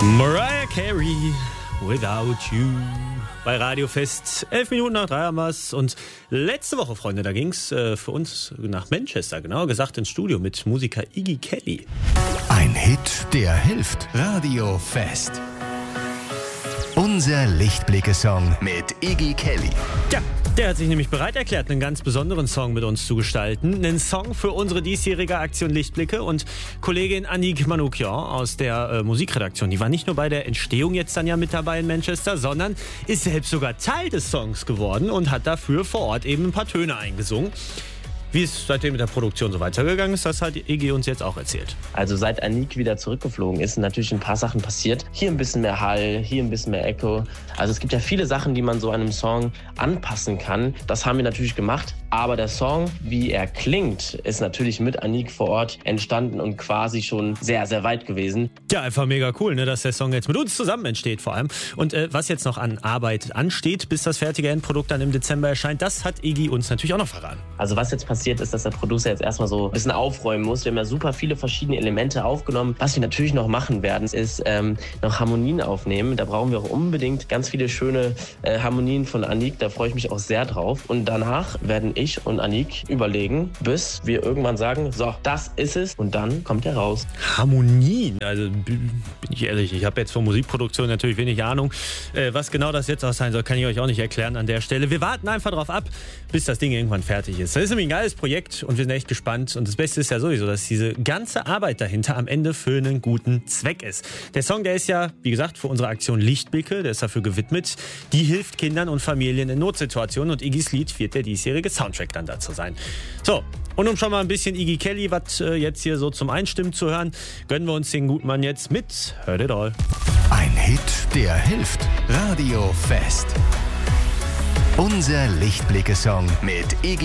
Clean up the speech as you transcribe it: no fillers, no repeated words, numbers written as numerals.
Mariah Carey, Without You. Bei Radio Fest, 11 Minuten nach 3 haben wir's. Und letzte Woche, Freunde, da ging's für uns nach Manchester, genauer gesagt ins Studio mit Musiker Iggy Kelly. Ein Hit, der hilft. Radio Fest. Unser Lichtblicke-Song mit Iggy Kelly. Ja, der hat sich nämlich bereit erklärt, einen ganz besonderen Song mit uns zu gestalten. Einen Song für unsere diesjährige Aktion Lichtblicke. Und Kollegin Annick Manoukian aus der Musikredaktion, die war nicht nur bei der Entstehung jetzt dann ja mit dabei in Manchester, sondern ist selbst sogar Teil des Songs geworden und hat dafür vor Ort eben ein paar Töne eingesungen. Wie es seitdem mit der Produktion so weitergegangen ist, das hat Iggy uns jetzt auch erzählt. Also seit Annick wieder zurückgeflogen ist, sind natürlich ein paar Sachen passiert. Hier ein bisschen mehr Hall, hier ein bisschen mehr Echo. Also es gibt ja viele Sachen, die man so einem Song anpassen kann. Das haben wir natürlich gemacht. Aber der Song, wie er klingt, ist natürlich mit Annick vor Ort entstanden und quasi schon sehr, sehr weit gewesen. Ja, einfach mega cool, ne, dass der Song jetzt mit uns zusammen entsteht vor allem. Und was jetzt noch an Arbeit ansteht, bis das fertige Endprodukt dann im Dezember erscheint, das hat Iggy uns natürlich auch noch verraten. Also was jetzt passiert ist, dass der Producer jetzt erstmal so ein bisschen aufräumen muss. Wir haben ja super viele verschiedene Elemente aufgenommen. Was wir natürlich noch machen werden, ist noch Harmonien aufnehmen. Da brauchen wir auch unbedingt ganz viele schöne Harmonien von Annick. Da freue ich mich auch sehr drauf. Und danach werden ich und Annick überlegen, bis wir irgendwann sagen, so, das ist es. Und dann kommt er raus. Harmonien? Also bin ich ehrlich, ich habe jetzt von Musikproduktion natürlich wenig Ahnung. Was genau das jetzt auch sein soll, kann ich euch auch nicht erklären an der Stelle. Wir warten einfach drauf ab, bis das Ding irgendwann fertig ist. Das ist nämlich ein geiles Projekt und wir sind echt gespannt. Und das Beste ist ja sowieso, dass diese ganze Arbeit dahinter am Ende für einen guten Zweck ist. Der Song, der ist ja, wie gesagt, für unsere Aktion Lichtblicke, der ist dafür gewidmet. Die hilft Kindern und Familien in Notsituationen und Iggys Lied wird der diesjährige Soundtrack dann dazu sein. So, und um schon mal ein bisschen Iggy Kelly, was jetzt hier so zum Einstimmen zu hören, gönnen wir uns den guten Mann jetzt mit Heard It All. Ein Hit, der hilft. Radio Fest. Unser Lichtblicke-Song mit Iggy